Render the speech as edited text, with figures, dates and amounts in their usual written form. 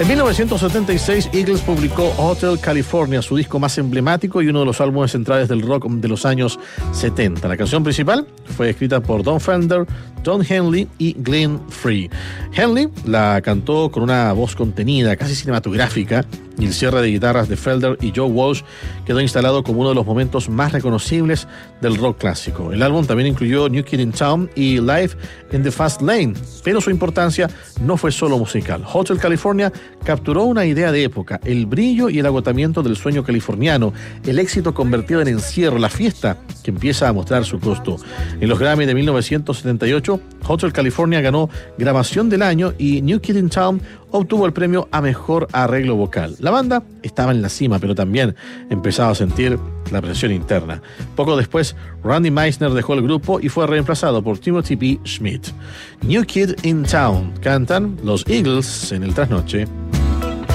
En 1976, Eagles publicó Hotel California, su disco más emblemático y uno de los álbumes centrales del rock de los años 70. La canción principal fue escrita por Don Fender, Don Henley y Glenn Frey. Henley la cantó con una voz contenida, casi cinematográfica, y el cierre de guitarras de Felder y Joe Walsh quedó instalado como uno de los momentos más reconocibles del rock clásico. El álbum también incluyó New Kid in Town y Live in the Fast Lane, pero su importancia no fue solo musical. Hotel California capturó una idea de época, el brillo y el agotamiento del sueño californiano, el éxito convertido en encierro, la fiesta que empieza a mostrar su costo. En los Grammy de 1978, Hotel California ganó Grabación del Año y New Kid in Town obtuvo el premio a Mejor Arreglo Vocal. La banda estaba en la cima, pero también empezaba a sentir la presión interna. Poco después, Randy Meisner dejó el grupo y fue reemplazado por Timothy B. Schmidt. New Kid in Town cantan los Eagles en el trasnoche.